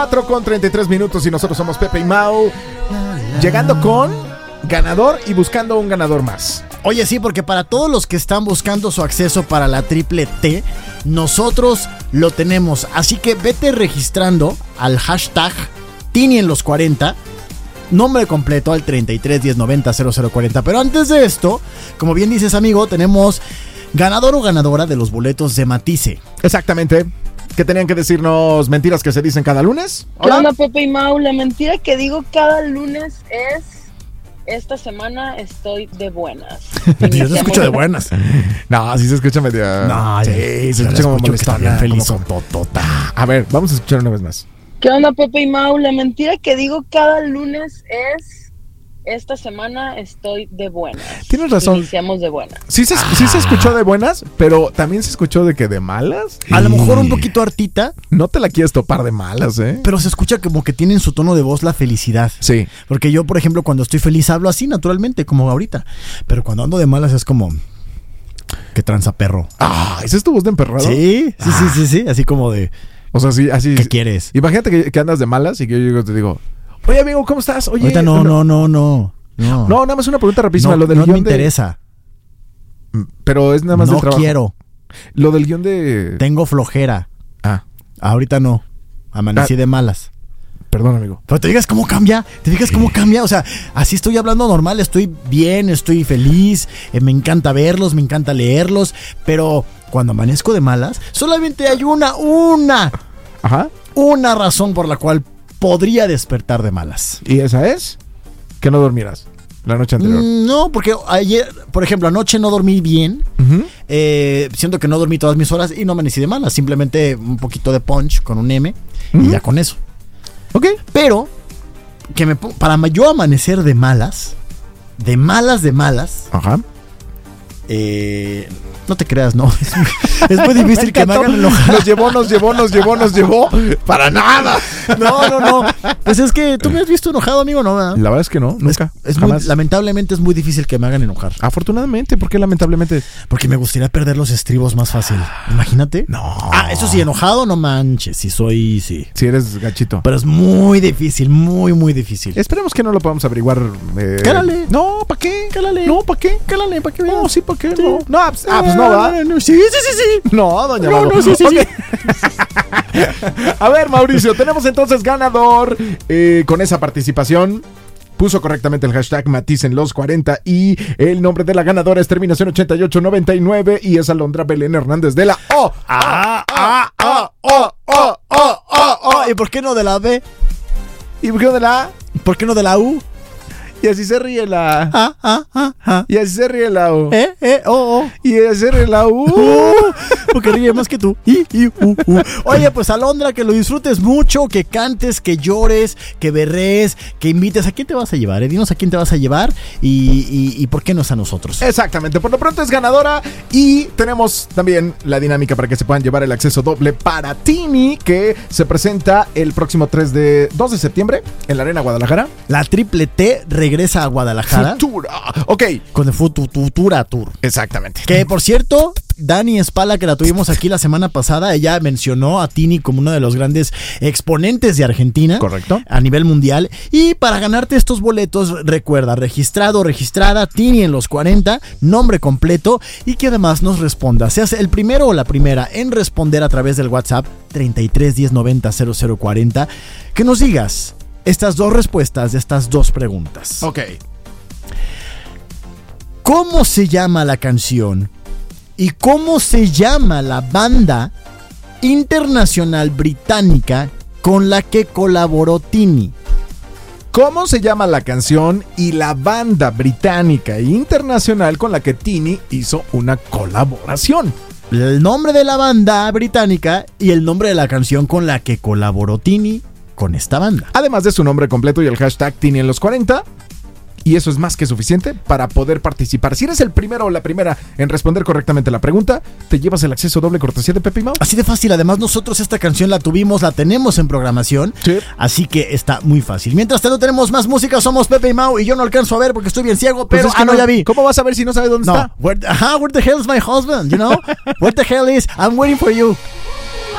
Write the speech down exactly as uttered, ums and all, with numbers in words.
cuatro con treinta y tres minutos y nosotros somos Pepe y Mau, llegando con ganador y buscando un ganador más. Oye, sí, porque para todos los que están buscando su acceso para la triple T, nosotros lo tenemos. Así que vete registrando al hashtag Tini en los cuarenta, nombre completo al treinta y tres diez noventa cero cero cuarenta. Pero antes de esto, como bien dices, amigo, tenemos ganador o ganadora de los boletos de Matisse. Exactamente. ¿Qué tenían que decirnos mentiras que se dicen cada lunes? ¿Qué onda, Pepe y Mau? La mentira que digo cada lunes es: esta semana estoy de buenas. Yo te escucho de buenas. No, sí se escucha medio... No, sí, ya, se ya escucha como escucho que está bien feliz. como con totota. A ver, vamos a escuchar una vez más. ¿Qué onda, Pepe y Mau? La mentira que digo cada lunes es: esta semana estoy de buenas. Tienes razón. Iniciamos de buenas. Sí se, ah. sí se escuchó de buenas, pero también se escuchó de que de malas. A lo mejor un poquito hartita. No te la quieres topar de malas, ¿eh? Pero se escucha como que tiene en su tono de voz la felicidad. Sí. Porque yo, por ejemplo, cuando estoy feliz hablo así naturalmente, como ahorita. Pero cuando ando de malas es como... que tranza, perro. Ah, ¿esa es tu voz de emperrado? Sí, sí, sí, sí, sí. Así como de... O sea, sí, así... ¿Qué quieres? Imagínate que, que andas de malas y que yo llego y te digo... Oye, amigo, ¿cómo estás? Oye, ahorita no, no, no, no. No, no, nada más una pregunta rapidísima. No, lo del no guión me interesa. De... Pero es nada más no del trabajo. No quiero. Lo del guión de... Tengo flojera. Ah. Ahorita no. Amanecí ah. de malas. Perdón, amigo. Pero te digas cómo cambia. Te digas cómo cambia. O sea, así estoy hablando normal. Estoy bien, estoy feliz. Eh, me encanta verlos, me encanta leerlos. Pero cuando amanezco de malas, solamente hay una, una... Ajá. Una razón por la cual podría despertar de malas. ¿Y esa es? Que no dormirás la noche anterior. Mm, no, porque ayer, por ejemplo, anoche no dormí bien. Uh-huh. eh, siento que no dormí todas mis horas y no amanecí de malas. Simplemente un poquito de punch con un M uh-huh. y ya con eso. Ok. Pero, que me para yo amanecer de malas, de malas, de malas. Ajá. Eh... No te creas, no. Es muy, es muy difícil me que me hagan enojar. Nos llevó, nos llevó, nos llevó, nos llevó. Para nada. No, no, no. Pues es que tú me has visto enojado, amigo, ¿no? ¿verdad? La verdad es que no, nunca. Es, es muy, lamentablemente es muy difícil que me hagan enojar. Afortunadamente, ¿por qué lamentablemente? Porque me gustaría perder los estribos más fácil. Imagínate. No. Ah, eso sí, enojado, no manches. Si soy, sí. Si eres gachito. Pero es muy difícil, muy, muy difícil. Esperemos que no lo podamos averiguar. Eh... Cálale. No, ¿para qué? Cálale. No, ¿para qué? Cálale, ¿para qué? No, sí, ¿para qué? Sí. No, no, pues, ah, pues no, ¿verdad? No, sí, sí, sí, sí. No, doña No, Mago. no, sí, sí, okay. sí. A ver, Mauricio, tenemos entonces ganador eh, con esa participación. Puso correctamente el hashtag Matisse en los cuarenta y el nombre de la ganadora es terminación ochenta y ocho noventa y nueve y es Alondra Belén Hernández de la O. Ah, ah, ah, oh, oh, oh, oh, oh. ¿Y por qué no de la B? ¿Y por qué no de la A? ¿Por qué no de la U? Y así se ríe la ah, ah, ah, ah. Y así se ríe la U. Eh, eh, oh, oh. Y así se ríe la U. Uh, porque ríe más que tú. Y, y, uh, uh. Oye, pues Alondra, que lo disfrutes mucho, que cantes, que llores, que berrees, que invites. ¿A quién te vas a llevar? Eh? Dinos a quién te vas a llevar y, y, y por qué no es a nosotros. Exactamente. Por lo pronto es ganadora y tenemos también la dinámica para que se puedan llevar el acceso doble para Tini, que se presenta el próximo tres de, dos de septiembre en la Arena Guadalajara. La triple T regresa a Guadalajara. Futura. Ok. Con el Futura Tour. Exactamente. Que, por cierto, Dani Espala, que la tuvimos aquí la semana pasada, ella mencionó a Tini como uno de los grandes exponentes de Argentina. Correcto. A nivel mundial. Y para ganarte estos boletos, recuerda, registrado, registrada, Tini en los cuarenta, nombre completo y que además nos responda. Seas el primero o la primera en responder a través del WhatsApp treinta y tres diez noventa cero cero cuarenta. Que nos digas estas dos respuestas de estas dos preguntas. Ok. ¿Cómo se llama la canción y cómo se llama la banda internacional británica con la que colaboró Tini? ¿Cómo se llama la canción y la banda británica e internacional con la que Tini hizo una colaboración? El nombre de la banda británica y el nombre de la canción con la que colaboró Tini con esta banda. Además de su nombre completo y el hashtag Tini en los cuarenta. Y eso es más que suficiente para poder participar. Si eres el primero o la primera en responder correctamente la pregunta, te llevas el acceso doble cortesía de Pepe y Mau. Así de fácil. Además, nosotros esta canción la tuvimos, la tenemos en programación. Sí. Así que está muy fácil. Mientras tanto tenemos más música, somos Pepe y Mau y yo no alcanzo a ver porque estoy bien ciego, pero pues es que ah, no, no, ya vi. ¿Cómo vas a ver si no sabes dónde no. está? Where, uh, where the hell is my husband, you know? Where the hell is? I'm waiting for you.